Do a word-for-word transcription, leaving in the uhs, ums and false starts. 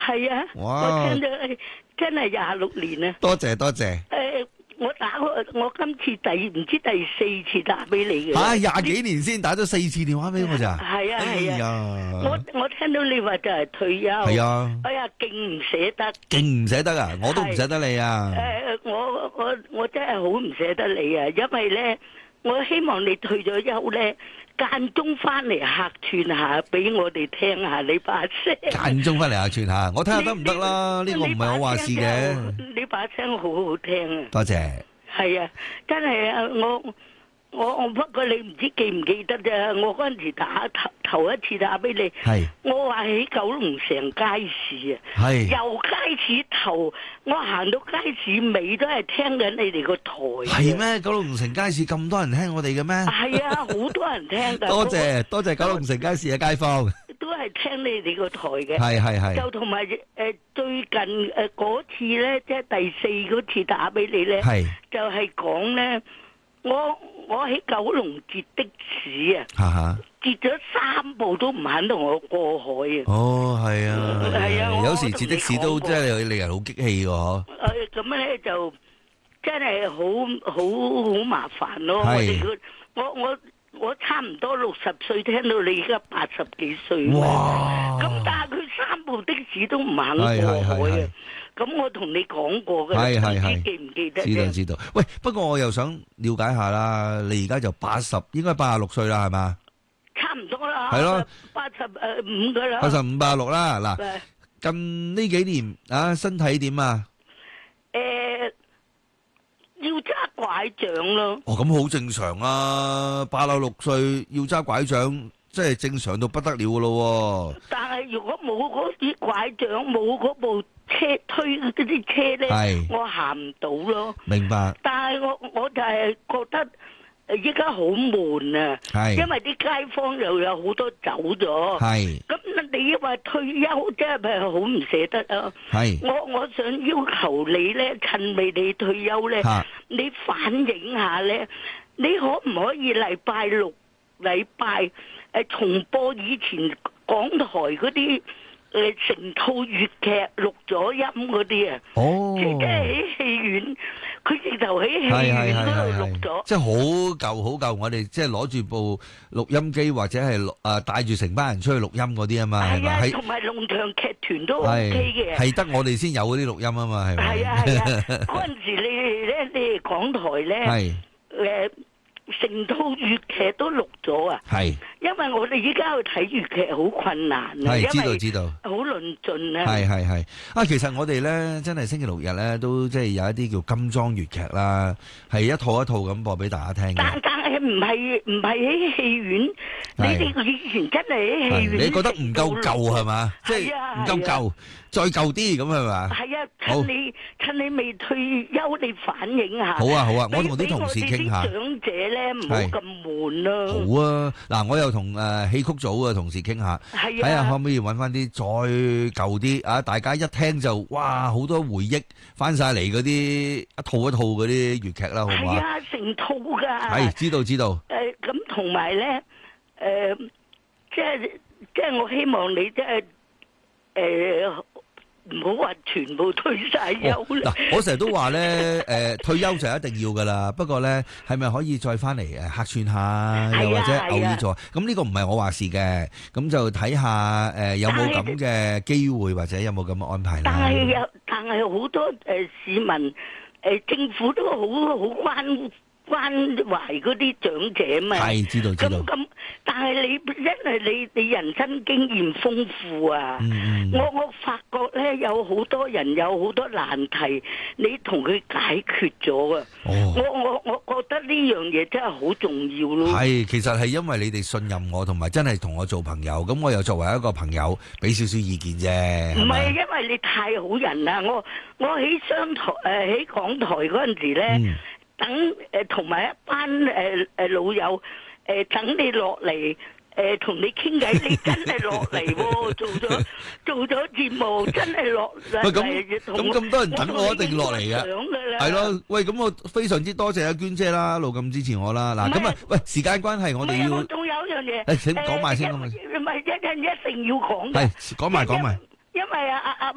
係啊， 哇我聽咗真係廿六年啊。 多謝多謝。 誒，我打過，我今次第唔知第四次打俾你嘅。 吓，廿幾年先打咗四次電話俾我咋？ 係啊哎係啊。 呀， 我我聽到你話就係退休。 係啊。 哎呀，勁唔捨得。 勁唔捨得啊！我都唔捨得你啊！ 誒，我我我真係好唔捨得你啊！因為咧，我希望你退咗休咧，間中翻嚟客串下，俾我哋聽下你把聲。 間中翻嚟客串下，我睇下得唔得啦？呢個唔係我話事嘅。 你把聲好好聽啊！ 多謝。 係啊，真係啊，我。我我不過你唔知記唔記得啫？我嗰陣時打頭頭一次打俾你， 係我話喺九龍城街市啊， 係由街市頭我行到街市尾都係聽緊你哋個台。 係咩？九龍城街市咁多人聽我哋嘅咩？ 係啊，好多人聽㗎。 多謝多謝九龍城街市嘅街坊。 都係聽你哋個台嘅。 係係係。 就同埋誒最近誒嗰次咧，即係第四嗰次打俾你咧， 係就係講咧。我我喺九龍截的士啊， 哈哈， 截咗三步都唔肯同我過海啊！ 哦，係啊， 係啊， 有時截的士都真係令人好激氣嘅嗬。 誒，咁咧就真係好好好麻煩咯。我哋個我我我差唔多六十歲，聽到你而家八十幾歲。 哇！ 咁但係佢三部的士都唔肯過海啊！咁我同你講過嘅， 係係係， 唔知記唔記得？ 知道知道。喂，不過我又想了解下啦，你而家就八十，應該八十六歲啦，係嘛？ 差唔多啦。 係咯， 八十誒五噶啦。 八十五、八十六啦。嗱，近呢幾年啊，身體點啊？ 誒，要揸拐杖咯。 哦，咁好正常啊！八十六歲要揸拐杖，即係正常到不得了噶咯。 但係如果冇嗰啲拐杖，冇嗰部車推嗰啲車咧，我行唔到咯。 明白。 但係我我就係覺得誒，依家好悶啊。 係。 因為啲街坊又有好多走咗。係。咁你話退休，即係咪好唔捨得啊？係。我我想要求你咧，趁未你退休咧，你反映下咧，你可唔可以禮拜六、禮拜誒重播以前港台嗰啲？誒，成套粵劇錄咗音嗰啲啊，哦，即係喺戲院，佢直頭喺戲院嗰度錄咗， 即係好舊好舊，我哋即係攞住部錄音機或者係錄誒帶住成班人出去錄音嗰啲啊嘛，係啊，同埋農場劇團都 OK 嘅， 係得我哋先有嗰啲錄音啊嘛，係咪？ 係啊係啊，嗰陣時你哋咧，你哋港台咧，誒。成套粵劇都錄咗啊！係，因為我哋依家去睇粵劇好困難啊， 係知道知道， 好論盡啊！ 係係係啊！其實我哋咧真係星期六日咧都即係有一啲叫金裝粵劇啦，係一套一套咁播俾大家聽嘅。 但但係唔係唔係喺戲院，你哋以前真係喺戲院。 你覺得唔夠舊係嘛？即係唔夠舊，再舊啲咁係嘛？ 係啊，趁你趁你未退休，你反映下。 好啊好啊，我同啲同事傾下。 長者咧。唔好咁悶咯。 好啊，嗱，我又同誒戲曲組嘅同事傾下，睇下可唔可以揾翻啲再舊啲啊！大家一聽就哇，好多回憶翻晒嚟嗰啲一套一套嗰啲粵劇啦，好唔好啊？ 係啊，成套㗎。係知道知道。 誒咁同埋咧，誒即係即係我希望你即係誒。唔好話全部退晒休啦。 嗱，我成日都話咧，誒，退休就一定要噶啦。不過咧，係咪可以再翻嚟誒客串下，又或者偶爾做？咁呢個唔係我話事嘅，咁就睇下誒有冇咁嘅機會，或者有冇咁嘅安排啦。 但係有，但係好多誒市民誒政府都好好關關懷嗰啲長者嘛。 係知道知道。 咁咁，但係你因為你你人生經驗豐富啊，我我發覺咧有好多人有好多難題，你同佢解決咗啊！我我我覺得呢樣嘢真係好重要咯。 係，其實係因為你哋信任我，同埋真係同我做朋友，咁我又作為一個朋友，俾少少意見啫。 唔係，因為你太好人啦！我我喺商台誒喺港台嗰陣時咧，等誒同埋一班誒誒老友。誒，等你落嚟，誒，同你傾偈，你真係落嚟喎，做咗做咗節目，真係落嚟。 喂，咁咁咁多人等我，一定落嚟嘅。係咯，喂，咁我非常之多謝阿娟姐啦，一路咁支持我啦。嗱，咁啊，喂，時間關係，我哋要。 仲有一樣嘢。 誒，請講埋先咁啊。 唔係一陣一定要講嘅。 係，講埋講埋。 因為啊啊啊。